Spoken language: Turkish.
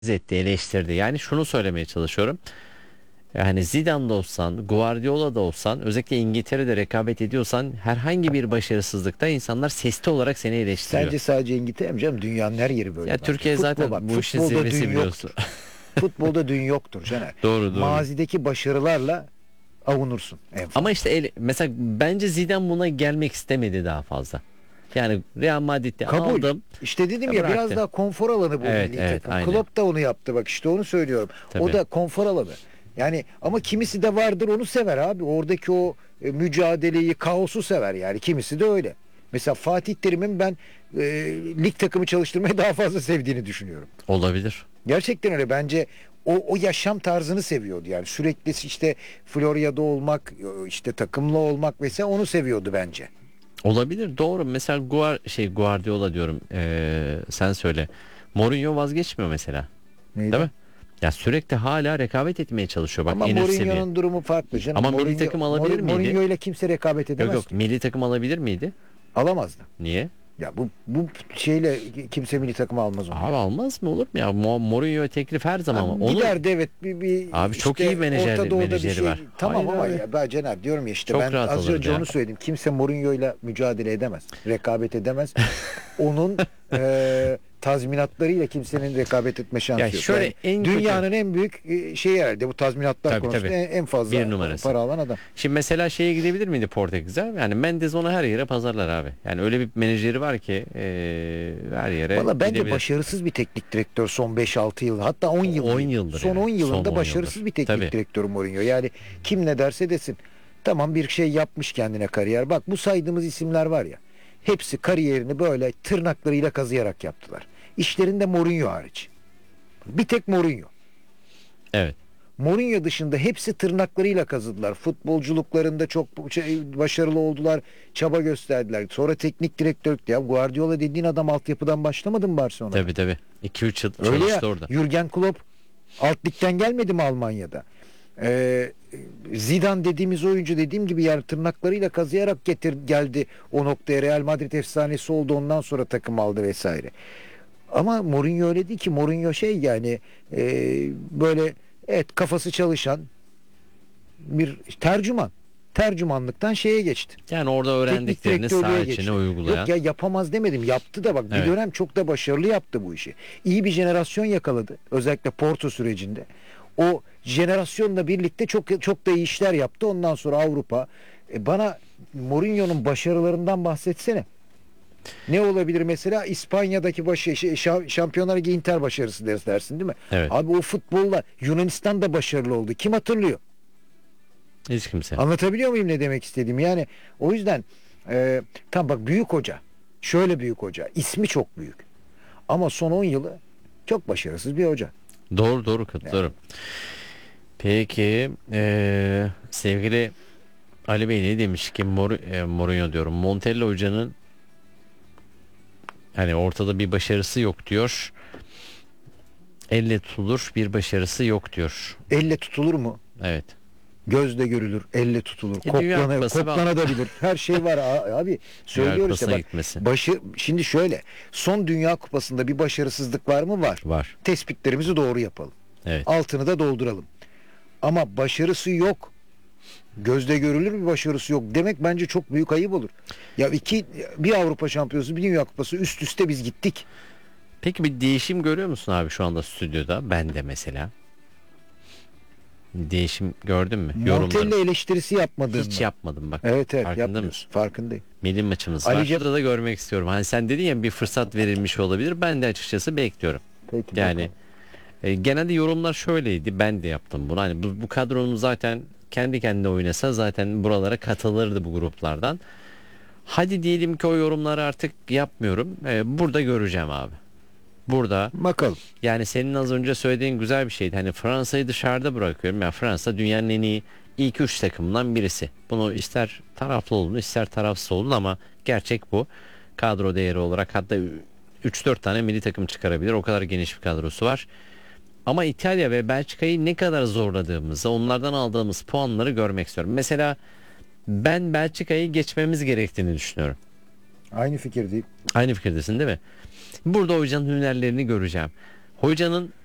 etti, eleştirdi. Yani şunu söylemeye çalışıyorum. Yani Zidane'da olsan, Guardiola'da olsan, özellikle İngiltere'de rekabet ediyorsan herhangi bir başarısızlıkta insanlar sesli olarak seni eleştiriyor. Sence sadece İngiltere mi canım? Dünyanın her yeri Ya böyle bence. Türkiye Futbol bak. zaten bu işin Futbolda zirvesi dün biliyorsun. yoktur. Futbolda dün yoktur Caner. Doğru doğru. Mazideki başarılarla avunursun en Ama fazla. işte mesela bence Zidane buna gelmek istemedi daha fazla. Yani Real Madrid'de Kabul. aldım, İşte dedim ya biraz bıraktı. daha konfor alanı bu Evet milli evet takım. aynen. Klopp da onu yaptı bak işte onu söylüyorum. O Tabii. da konfor alanı. Yani ama kimisi de vardır onu sever abi. Oradaki o mücadeleyi, kaosu sever yani. Kimisi de öyle. Mesela Fatih Terim'in ben e, lig takımı çalıştırmayı daha fazla sevdiğini düşünüyorum. Olabilir. Gerçekten öyle. Bence o yaşam tarzını seviyordu. Yani sürekli işte Florya'da olmak, işte takımlı olmak vesaire onu seviyordu bence. Olabilir doğru. Mesela Guardiola diyorum. Sen söyle. Mourinho vazgeçmiyor mesela. Değil Neydi? mi? Ya sürekli hala rekabet etmeye çalışıyor. Bak Ama en üst seviye. Mourinho'nun durumu farklı canım. Ama milli takım alabilir miydi? Mourinho ile kimse rekabet Yok edemez yok. ki. Milli takım alabilir miydi? Alamazdı. Niye? Ya bu şeyle kimse milli takıma almaz onu Abi ya. almaz mı olur mu ya? Mourinho teklif her zaman ama Abi onu giderdi evet bir abi çok iyi işte Orta Doğu'da bir menajeri var. şey tamam Hayır ama abi. ya ben Caner diyorum ya işte Çok ben rahat az alırdı önce ya. onu söyledim. Kimse Mourinho ile mücadele edemez. Rekabet edemez. Onun tazminatlarıyla kimsenin rekabet etme Ya şansı yok. şöyle Yani en kötü. dünyanın en büyük şeyi herhalde bu tazminatlar Tabii konusunda tabii. en fazla Bir numarası. para alan adam. Şimdi mesela şeye gidebilir miydi Portekiz'e? Yani Mendes onu her yere pazarlar abi. Yani öyle bir menajeri var ki her yere Valla bence gidebilir. başarısız bir teknik direktör son 5-6 yıl hatta 10 yıl 10 diyeyim. yıldır Son yani. 10 Son yılında 10 başarısız yıldır. bir teknik Tabii. direktör Mourinho. Yani kim ne derse desin. Tamam bir şey yapmış kendine kariyer. Bak bu saydığımız isimler var ya. Hepsi kariyerini böyle tırnaklarıyla kazıyarak yaptılar. İşlerinde Mourinho hariç. Bir tek Mourinho. Evet. Mourinho dışında hepsi tırnaklarıyla kazıdılar. Futbolculuklarında çok başarılı oldular. Çaba gösterdiler. Sonra teknik direktörlük ya Guardiola dediğin adam altyapıdan başlamadı mı Barcelona'da? Tabii tabii. 2-3 yıl Öyle ya çalıştı orada. Jürgen Klopp alt ligden gelmedi mi Almanya'da? Ee, Zidane dediğimiz oyuncu dediğim gibi yani tırnaklarıyla kazıyarak geldi o noktaya. Real Madrid efsanesi oldu ondan sonra takım aldı vesaire. Ama Mourinho öyle değil ki. Mourinho şey yani böyle evet kafası çalışan bir tercüman. Tercümanlıktan şeye geçti. Yani orada Teknik öğrendiklerini saha direktörlüğe içine geçti. Yok uygulayan. ya yapamaz demedim. Yaptı da bak bir Evet. dönem çok da başarılı yaptı bu işi. İyi bir jenerasyon yakaladı. Özellikle Porto sürecinde. O jenerasyonla birlikte çok çok da iyi işler yaptı. Ondan sonra Avrupa. Bana Mourinho'nun başarılarından bahsetsene. Ne olabilir mesela İspanya'daki Şampiyonlar Ligi Inter başarısı dersin değil mi? Evet. Abi o futbolla Yunanistan da başarılı oldu. Kim hatırlıyor? Hiç kimse. Anlatabiliyor muyum ne demek istediğimi? Yani o yüzden tam bak büyük hoca. Şöyle büyük hoca. İsmi çok büyük. Ama son 10 yılı çok başarısız bir hoca. Doğru doğru Yani katılıyorum. Peki sevgili Ali Bey ne demiş ki Mourinho diyorum. Montella hocanın hani ortada bir başarısı yok diyor. Elle tutulur bir başarısı yok diyor. elle tutulur mu? Evet. Gözle görülür, elle tutulur, Dünya Kupası ve koklanabilir. Her şey var abi. Dünya Söylüyoruz işte Kupası'na bak. gitmesi Şimdi şöyle. Son Dünya Kupası'nda bir başarısızlık var mı? Var. var. Tespitlerimizi doğru yapalım. Evet. Altını da dolduralım. Ama başarısı yok. Gözle görülür bir başarısı yok demek bence çok büyük ayıp olur. Ya bir Avrupa Şampiyonası, bir Dünya Kupası üst üste biz gittik. Peki bir değişim görüyor musun abi şu anda stüdyoda? Ben de mesela. Değişim gördün mü? Montella Yorumlarım. eleştirisi yapmadığın Hiç mı? yapmadım bak. Evet Farkında yapmıyorsun. mısın? Farkındayım. Milli maçımız var. Ali Şurada da görmek istiyorum. Hani sen dedin ya bir fırsat verilmiş olabilir. Ben de açıkçası bekliyorum. Peki Yani bakalım. genelde yorumlar şöyleydi. Ben de yaptım bunu. Hani bu kadronun zaten kendi kendine oynasa zaten buralara katılırdı bu gruplardan. Hadi diyelim ki o yorumları artık yapmıyorum. Burada göreceğim abi. Burada Bakalım. yani senin az önce söylediğin güzel bir şeydi. Hani Fransa'yı dışarıda bırakıyorum. Yani Fransa dünyanın en iyi ilk 3 takımından birisi. Bunu ister taraflı olun ister tarafsız olun ama gerçek bu. Kadro değeri olarak hatta 3-4 tane milli takım çıkarabilir. O kadar geniş bir kadrosu var. Ama İtalya ve Belçika'yı ne kadar zorladığımızı, onlardan aldığımız puanları görmek istiyorum. Mesela ben Belçika'yı geçmemiz gerektiğini düşünüyorum. Aynı fikir değil. Aynı fikirdesin değil mi? Burada hocanın hünerlerini göreceğim. Hocanın